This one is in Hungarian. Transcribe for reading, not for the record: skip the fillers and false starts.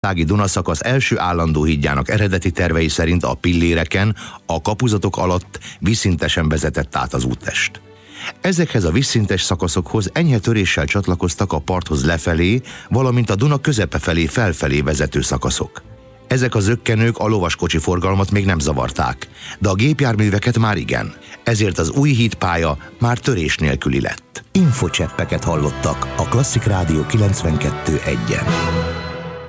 Tági Dunaszakasz első állandó hídjának eredeti tervei szerint a pilléreken, a kapuzatok alatt vízszintesen vezetett át az úttest. Ezekhez a vízszintes szakaszokhoz enyhe töréssel csatlakoztak a parthoz lefelé, valamint a Duna közepe felé felfelé vezető szakaszok. Ezek a zökkenők a lovaskocsi forgalmat még nem zavarták, de a gépjárműveket már igen. Ezért az új hídpálya már törés nélküli lett. Infocseppeket hallottak a Klasszik Rádió 92.1-en.